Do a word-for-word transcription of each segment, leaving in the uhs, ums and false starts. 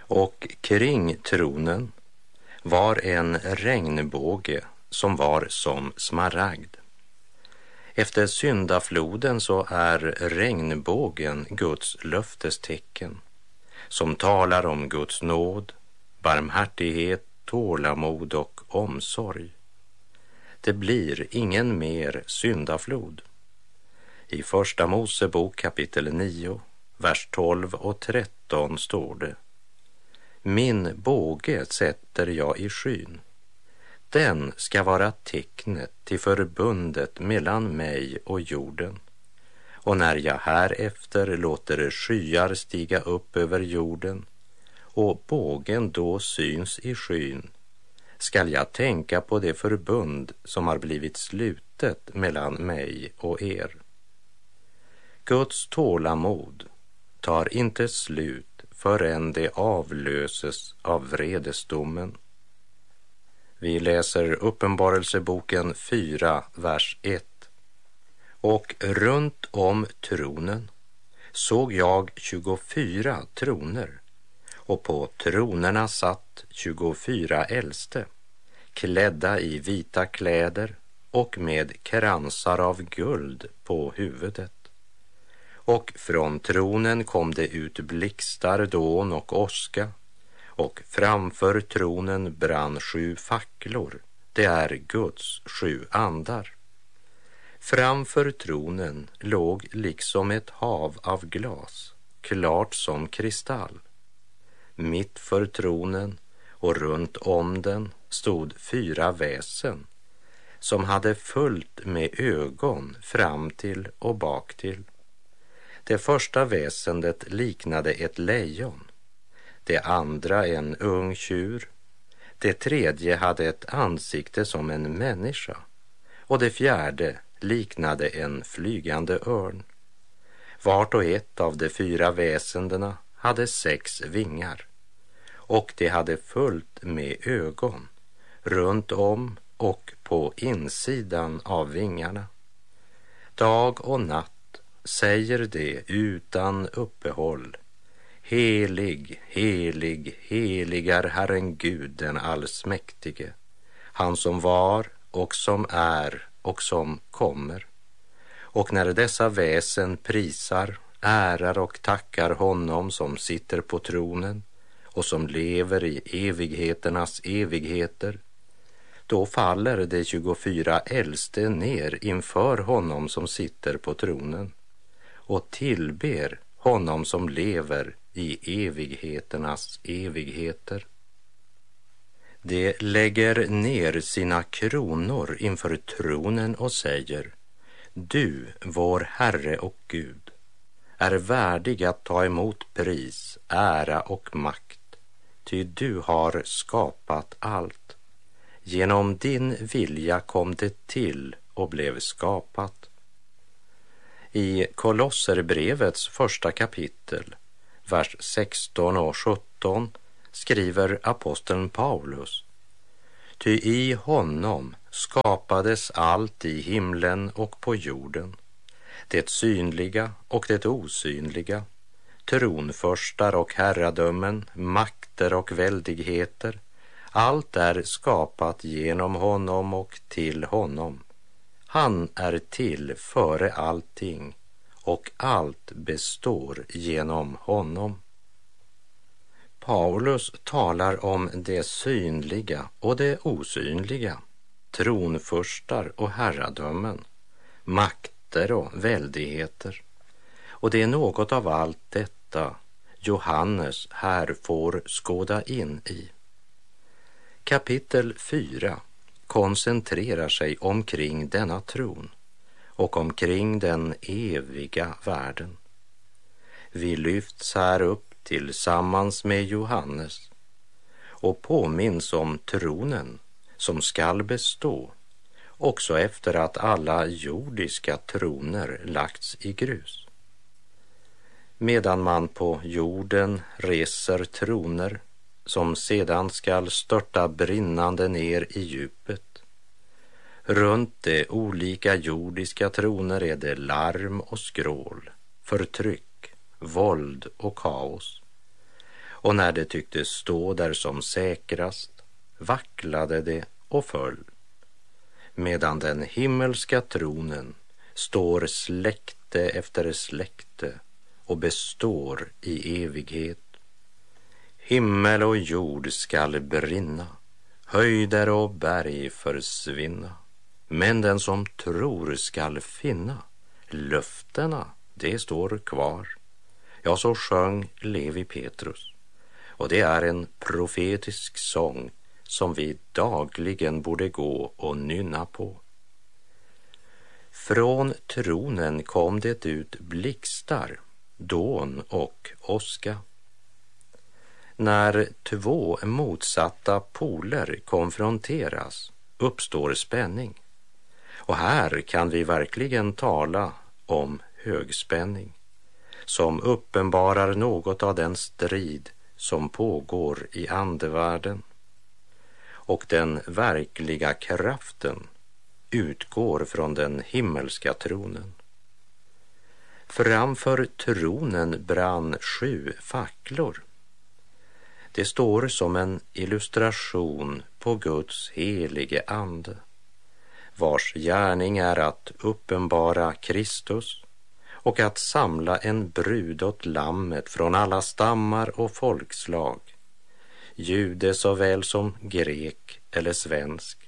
och kring tronen var en regnbåge som var som smaragd. Efter syndafloden så är regnbågen Guds löftestecken som talar om Guds nåd, barmhärtighet, tålamod och omsorg. Det blir ingen mer syndaflod. I första Mosebok kapitel nio, vers tolv och tretton står det: Min båge sätter jag i skyn. Den ska vara tecknet till förbundet mellan mig och jorden. Och när jag härefter låter skyar stiga upp över jorden och bågen då syns i skyn, skall jag tänka på det förbund som har blivit slutet mellan mig och er. Guds tålamod tar inte slut förrän det avlöses av vredesdomen. Vi läser Uppenbarelseboken fyra, vers ett. Och runt om tronen såg jag tjugofyra troner, och på tronerna satt tjugofyra äldste, klädda i vita kläder och med kransar av guld på huvudet. Och från tronen kom det ut blixtar, dån och åska, och framför tronen brann sju facklor, det är Guds sju andar. Framför tronen låg liksom ett hav av glas, klart som kristall. Mitt för tronen och runt om den stod fyra väsen, som hade fullt med ögon fram till och bak till. Det första väsendet liknade ett lejon, det andra en ung tjur, det tredje hade ett ansikte som en människa och det fjärde liknade en flygande örn. Vart och ett av de fyra väsendena hade sex vingar, och det hade fullt med ögon runt om och på insidan av vingarna. Dag och natt säger det utan uppehåll: Helig, helig, helig är Herren Gud den allsmäktige, han som var och som är och som kommer. Och när dessa väsen prisar, ärar och tackar honom som sitter på tronen och som lever i evigheternas evigheter, då faller de tjugofyra äldste ner inför honom som sitter på tronen och tillber honom som lever i evigheternas evigheter. De lägger ner sina kronor inför tronen och säger: Du, vår Herre och Gud, är värdig att ta emot pris, ära och makt, ty du har skapat allt. Genom din vilja kom det till och blev skapat. I Kolosserbrevets första kapitel, vers sexton och sjutton, skriver aposteln Paulus: Ty i honom skapades allt i himlen och på jorden, det synliga och det osynliga, tronförstar och herradömen, makter och väldigheter. Allt är skapat genom honom och till honom. Han är till före allting, och allt består genom honom. Paulus talar om det synliga och det osynliga, tronförstar och herradömen, makter och väldigheter. Och det är något av allt detta Johannes här får skåda in i. Kapitel fyra koncentrerar sig omkring denna tron och omkring den eviga världen. Vi lyfts här upp tillsammans med Johannes och påminns om tronen som skall bestå också efter att alla jordiska troner lagts i grus. Medan man på jorden reser troner som sedan skall störta brinnande ner i djupet. Runt de olika jordiska troner är det larm och skrål, förtryck, våld och kaos. och när det tycktes stå där som säkrast vacklade det och föll, medan den himmelska tronen står släkte efter släkte och består i evighet. Himmel och jord skall brinna, höjder och berg försvinna, men den som tror skall finna, löftena, det står kvar. Ja, så sjöng Levi Petrus, och det är en profetisk sång som vi dagligen borde gå och nynna på. Från tronen kom det ut blixtar, dån och åska. När två motsatta poler konfronteras uppstår spänning. Och här kan vi verkligen tala om högspänning, som uppenbarar något av den strid som pågår i andevärlden. Och den verkliga kraften utgår från den himmelska tronen. Framför tronen brann sju facklor. Det står som en illustration på Guds helige ande, vars gärning är att uppenbara Kristus och att samla en brud åt lammet från alla stammar och folkslag, jude såväl som grek eller svensk.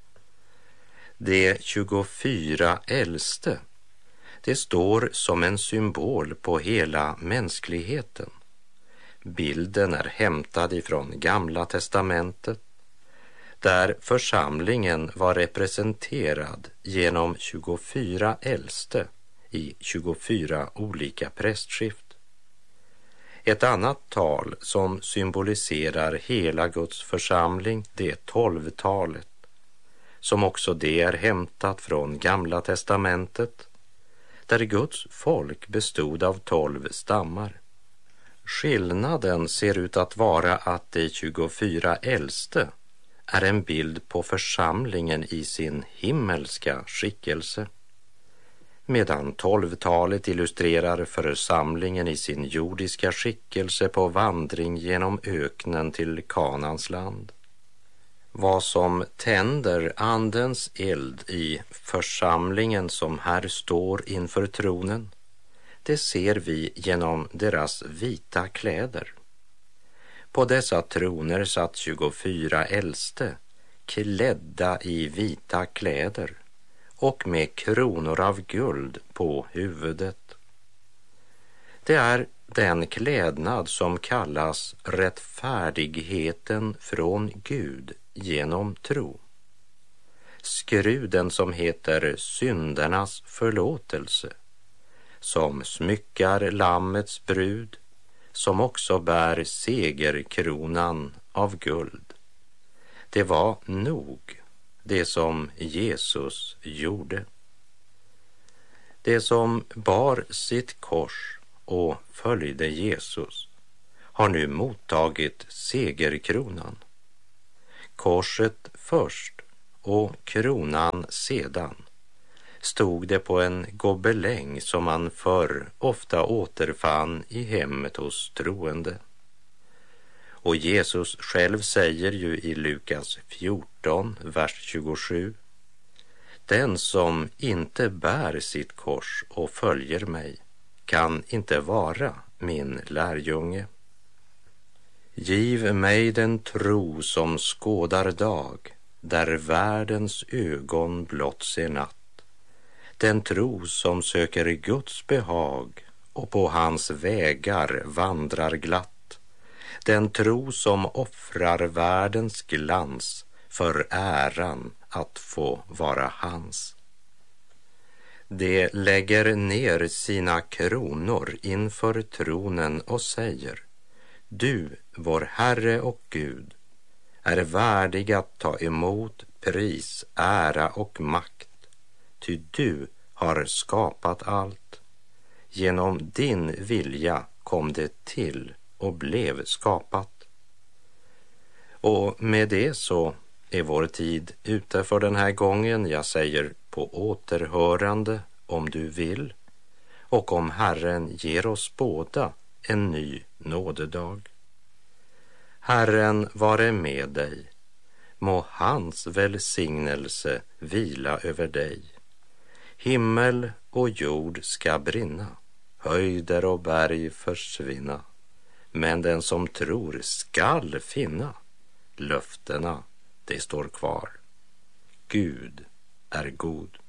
De tjugofyra äldste, det står som en symbol på hela mänskligheten. Bilden är hämtad ifrån Gamla testamentet, där församlingen var representerad genom tjugofyra äldste i tjugofyra olika prästskift. Ett annat tal som symboliserar hela Guds församling, det är tolvtalet, som också det är hämtat från Gamla testamentet, där Guds folk bestod av tolv stammar. Skillnaden ser ut att vara att de tjugofyra äldste är en bild på församlingen i sin himmelska skickelse, medan tolvtalet illustrerar församlingen i sin jordiska skickelse på vandring genom öknen till Kanans land. Vad som tänder andens eld i församlingen som här står inför tronen, det ser vi genom deras vita kläder. På dessa troner satt tjugofyra äldste, klädda i vita kläder och med kronor av guld på huvudet. Det är den klädnad som kallas rättfärdigheten från Gud genom tro. Skruden som heter syndernas förlåtelse, som smyckar lammets brud, som också bär segerkronan av guld. Det var nog det som Jesus gjorde. Det som bar sitt kors och följde Jesus har nu mottagit segerkronan. Korset först och kronan sedan stod det på en gobeläng som man förr ofta återfann i hemmet hos troende. Och Jesus själv säger ju i Lukas fjorton, vers tjugosju: den som inte bär sitt kors och följer mig kan inte vara min lärjunge. Giv mig den tro som skådar dag, där världens ögon blott ser natt. Den tro som söker Guds behag och på hans vägar vandrar glatt. Den tro som offrar världens glans för äran att få vara hans. De lägger ner sina kronor inför tronen och säger: du, vår Herre och Gud, är värdig att ta emot pris, ära och makt, ty du har skapat allt. Genom din vilja kom det till och blev skapat. Och med det så är vår tid ute för den här gången. Jag säger på återhörande om du vill, och om Herren ger oss båda en ny nådedag. Herren vare med dig. Må hans välsignelse vila över dig. Himmel och jord ska brinna, höjder och berg försvinna, men den som tror skall finna. Löftena, det står kvar. Gud är god.